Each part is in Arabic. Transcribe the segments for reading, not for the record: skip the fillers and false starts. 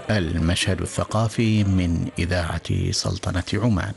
المشهد الثقافي من إذاعة سلطنة عمان.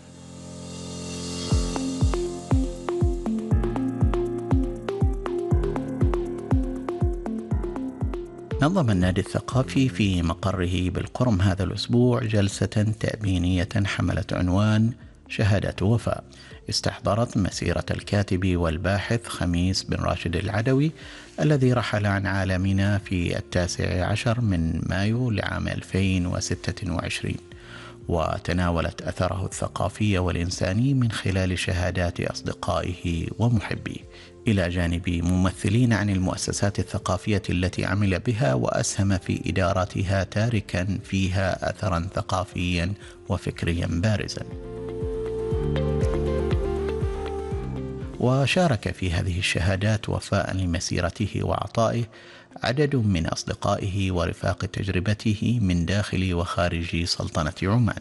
نظم النادي الثقافي في مقره بالقرم هذا الأسبوع جلسة تأبينية حملت عنوان شهادة وفاء، استحضرت مسيرة الكاتب والباحث خميس بن راشد العدوي الذي رحل عن عالمنا في 19 من مايو لعام 2026، وتناولت أثره الثقافي والإنساني من خلال شهادات أصدقائه ومحبيه، إلى جانب ممثلين عن المؤسسات الثقافية التي عمل بها وأسهم في إدارتها، تاركا فيها أثرا ثقافيا وفكريا بارزا. وشارك في هذه الشهادات وفاء لمسيرته وعطائه عدد من أصدقائه ورفاق تجربته من داخل وخارج سلطنة عمان.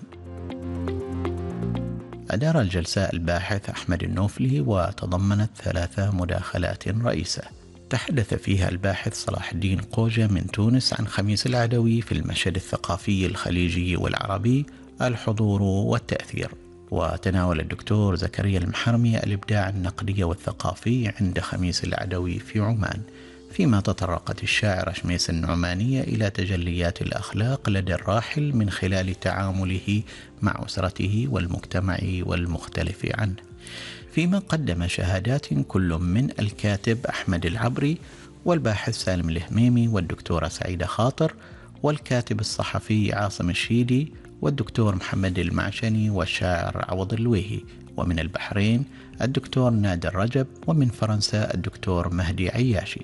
أدار الجلسة الباحث أحمد النوفلي، وتضمنت 3 مداخلات رئيسة تحدث فيها الباحث صلاح الدين قوجة من تونس عن خميس العدوي في المشهد الثقافي الخليجي والعربي، الحضور والتأثير. وتناول الدكتور زكريا المحرمي الإبداع النقدي والثقافي عند خميس العدوي في عمان، فيما تطرقت الشاعرة شميس النعمانية إلى تجليات الأخلاق لدى الراحل من خلال تعامله مع أسرته والمجتمع والمختلف عنه، فيما قدم شهادات كل من الكاتب أحمد العبري والباحث سالم الهميمي والدكتورة سعيدة خاطر والكاتب الصحفي عاصم الشيدي والدكتور محمد المعشني والشاعر عوض الويهي، ومن البحرين الدكتور نادر رجب، ومن فرنسا الدكتور مهدي عياشي.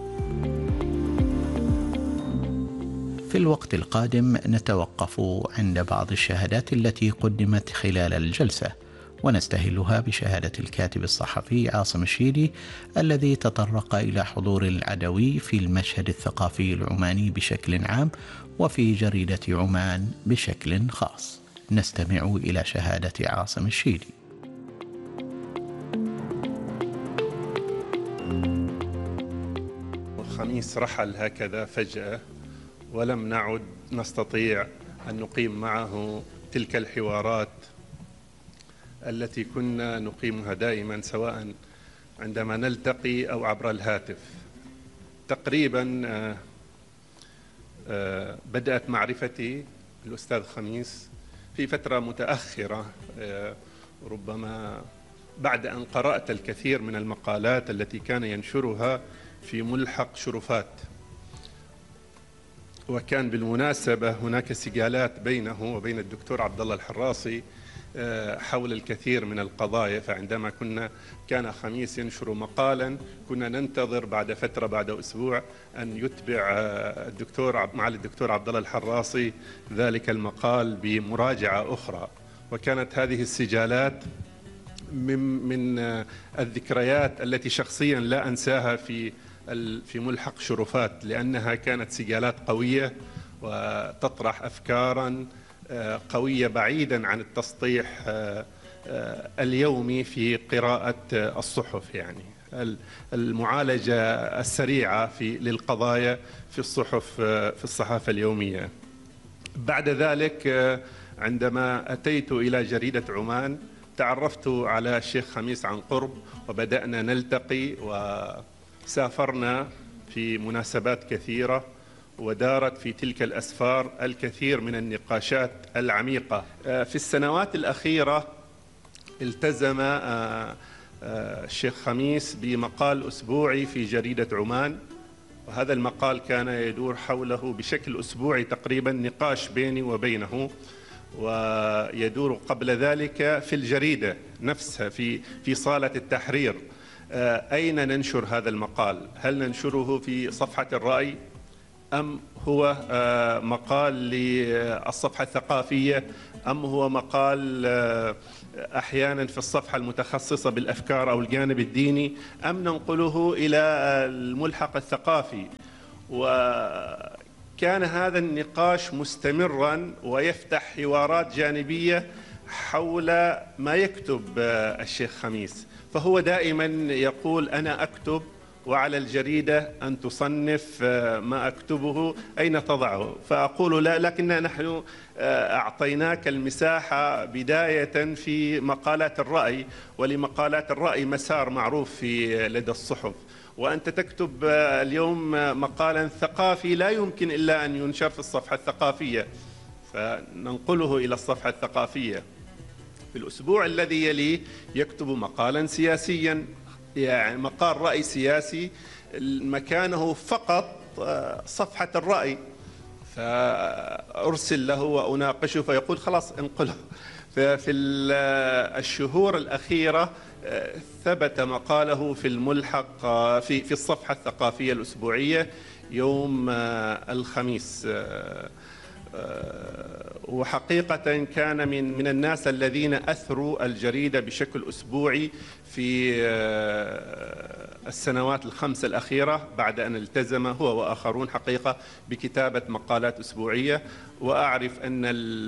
في الوقت القادم نتوقف عند بعض الشهادات التي قدمت خلال الجلسة، ونستهلها بشهادة الكاتب الصحفي عاصم الشيدي الذي تطرق إلى حضور العدوي في المشهد الثقافي العماني بشكل عام وفي جريدة عمان بشكل خاص. نستمع إلى شهادة عاصم الشيدي. خميس رحل هكذا فجأة، ولم نعد نستطيع أن نقيم معه تلك الحوارات التي كنا نقيمها دائما، سواء عندما نلتقي أو عبر الهاتف. تقريبا بدأت معرفتي الأستاذ خميس في فترة متأخرة، ربما بعد أن قرأت الكثير من المقالات التي كان ينشرها في ملحق شرفات. وكان بالمناسبة هناك سجالات بينه وبين الدكتور عبد الله الحراصي حول الكثير من القضايا، فعندما كان خميس ينشر مقالا كنا ننتظر بعد فترة، بعد أسبوع، أن يتبع معالي الدكتور عبد الله الحراصي ذلك المقال بمراجعة أخرى. وكانت هذه السجالات من الذكريات التي شخصيا لا أنساها في ملحق شرفات، لأنها كانت سجالات قوية وتطرح أفكارا قوية بعيدا عن التسطيح اليومي في قراءة الصحف، يعني المعالجة السريعة للقضايا في الصحف، في الصحافة اليومية. بعد ذلك عندما أتيت إلى جريدة عمان تعرفت على الشيخ خميس عن قرب، وبدأنا نلتقي وسافرنا في مناسبات كثيرة، ودارت في تلك الأسفار الكثير من النقاشات العميقة. في السنوات الأخيرة التزم الشيخ خميس بمقال أسبوعي في جريدة عمان، وهذا المقال كان يدور حوله بشكل أسبوعي تقريبا نقاش بيني وبينه، ويدور قبل ذلك في الجريدة نفسها في صالة التحرير. أين ننشر هذا المقال؟ هل ننشره في صفحة الرأي، أم هو مقال للصفحة الثقافية، أم هو مقال أحيانا في الصفحة المتخصصة بالأفكار أو الجانب الديني، أم ننقله إلى الملحق الثقافي؟ وكان هذا النقاش مستمرا ويفتح حوارات جانبية حول ما يكتب الشيخ خميس. فهو دائما يقول أنا أكتب وعلى الجريدة أن تصنف ما أكتبه أين تضعه. فأقول لا، لكن نحن أعطيناك المساحة بداية في مقالات الرأي، ولمقالات الرأي مسار معروف لدى الصحف، وأنت تكتب اليوم مقالا ثقافي لا يمكن إلا أن ينشر في الصفحة الثقافية، فننقله إلى الصفحة الثقافية. في الأسبوع الذي يليه يكتب مقالا سياسيا، يعني مقال رأي سياسي مكانه فقط صفحة الرأي، فأرسل له وأناقشه فيقول خلاص انقله. ففي الشهور الأخيرة ثبت مقاله في الملحق في الصفحة الثقافية الأسبوعية يوم الخميس، وحقيقة كان من الناس الذين أثروا الجريدة بشكل أسبوعي في السنوات الخمس الأخيرة، بعد أن التزم هو وآخرون حقيقة بكتابة مقالات أسبوعية. وأعرف أن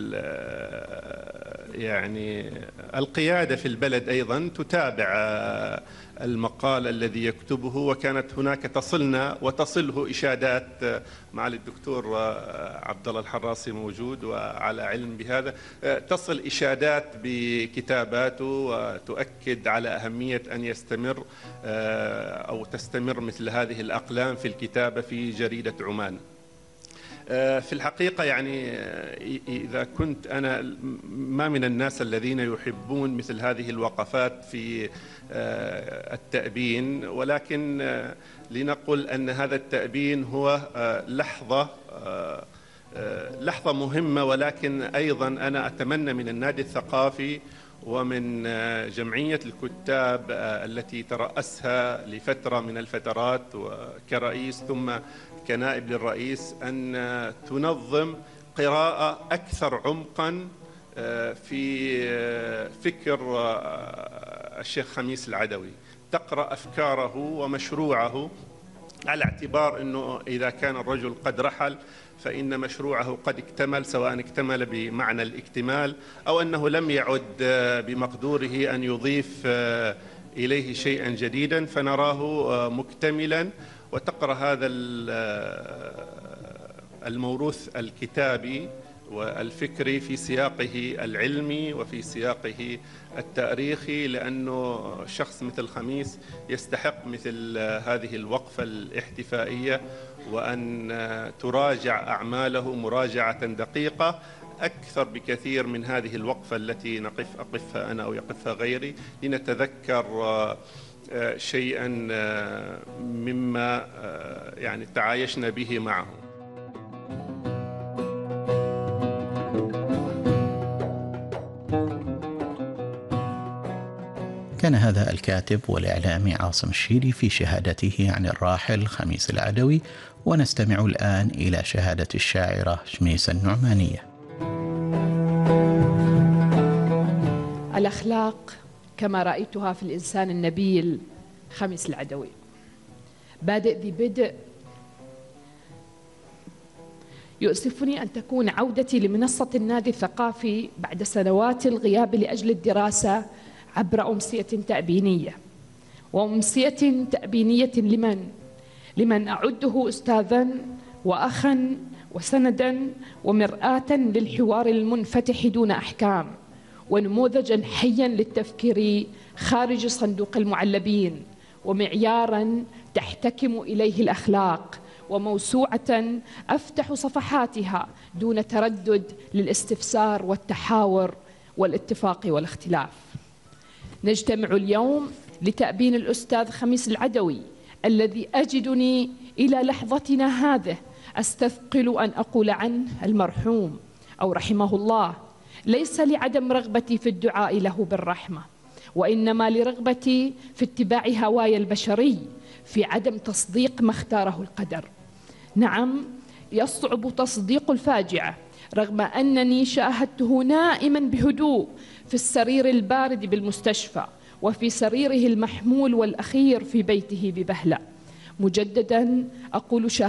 يعني القيادة في البلد أيضا تتابع المقال الذي يكتبه، وكانت هناك تصلنا وتصله إشادات مع الدكتور عبد الله الحراسي موجود وعلى علم بهذا، تصل إشادات بكتاباته وتؤكد على أهمية أن يستمر أو تستمر مثل هذه الأقلام في الكتابة في جريدة عمان. في الحقيقة يعني إذا كنت أنا ما من الناس الذين يحبون مثل هذه الوقفات في التأبين، ولكن لنقل أن هذا التأبين هو لحظة مهمة، ولكن أيضا أنا أتمنى من النادي الثقافي ومن جمعية الكتاب التي ترأسها لفترة من الفترات وكرئيس ثم كنائب للرئيس أن تنظم قراءة أكثر عمقا في فكر الشيخ خميس العدوي، تقرأ أفكاره ومشروعه، على اعتبار أنه إذا كان الرجل قد رحل فإن مشروعه قد اكتمل، سواء اكتمل بمعنى الاكتمال أو أنه لم يعد بمقدوره أن يضيف إليه شيئا جديدا، فنراه مكتملا. وتقرأ هذا الموروث الكتابي والفكري في سياقه العلمي وفي سياقه التاريخي، لأنه شخص مثل خميس يستحق مثل هذه الوقفة الاحتفائية، وأن تراجع أعماله مراجعة دقيقة أكثر بكثير من هذه الوقفة التي أقفها أنا أو يقفها غيري، لنتذكر شيئا مما يعني تعايشنا به معه. كان هذا الكاتب والإعلامي عاصم الشيري في شهادته عن الراحل خميس العدوي، ونستمع الآن إلى شهادة الشاعرة شميسة النعمانية. الأخلاق كما رأيتها في الإنسان النبيل خميس العدوي، بادئ ذي بدء. يؤسفني أن تكون عودتي لمنصة النادي الثقافي بعد سنوات الغياب لأجل الدراسة عبر أمسية تأبينية، وأمسية تأبينية لمن أعده أستاذا وأخا وسندا ومرآة للحوار المنفتح دون أحكام، ونموذجا حيا للتفكير خارج صندوق المعلبين، ومعيارا تحتكم إليه الأخلاق، وموسوعة أفتح صفحاتها دون تردد للاستفسار والتحاور والاتفاق والاختلاف. نجتمع اليوم لتأبين الأستاذ خميس العدوي الذي أجدني إلى لحظتنا هذه أستثقل أن أقول عنه المرحوم أو رحمه الله، ليس لعدم رغبتي في الدعاء له بالرحمة، وإنما لرغبتي في اتباع هواي البشري، في عدم تصديق ما اختاره القدر. نعم، يصعب تصديق الفاجعة رغم أنني شاهدته نائما بهدوء في السرير البارد بالمستشفى، وفي سريره المحمول والأخير في بيته ببهلة. مجددا أقول